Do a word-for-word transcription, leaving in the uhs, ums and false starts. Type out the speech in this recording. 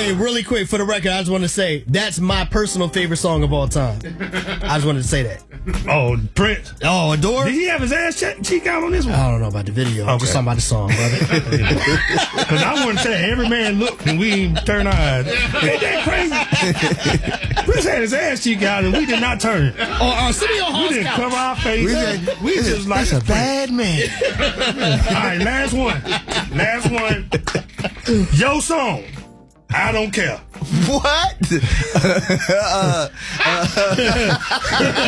Hey, really quick for the record, I just want to say that's my personal favorite song of all time. I just wanted to say that. Oh, Prince. Oh, Adore? Did he have his ass cheek out on this one? I don't know about the video. I'm Okay. just talking about the song, brother. Because I want to say every man looked and we turn our eyes. Ain't that crazy? Prince had his ass cheek out and we did not turn. Oh, uh, sit in your We house didn't couch. cover our face. We, We, just like that's a bad man. All right, last one. Last one. Your song. I don't care. What? uh, uh,